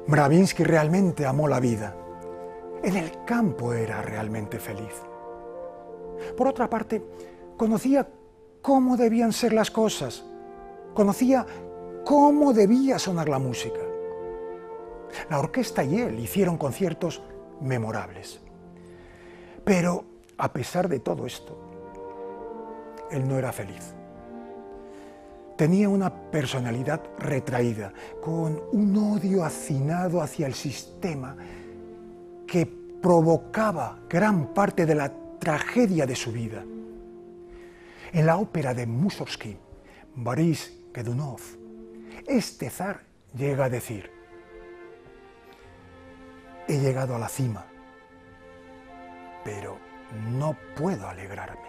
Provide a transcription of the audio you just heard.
Mravinsky realmente amó la vida. En el campo era realmente feliz. Por otra parte, conocía cómo debían ser las cosas. Conocía cómo debía sonar la música. La orquesta y él hicieron conciertos memorables. Pero, a pesar de todo esto, él no era feliz. Tenía una personalidad retraída, con un odio hacinado hacia el sistema que provocaba gran parte de la tragedia de su vida. En la ópera de Mussorgsky, Boris Godunov, este zar llega a decir: he llegado a la cima, pero no puedo alegrarme.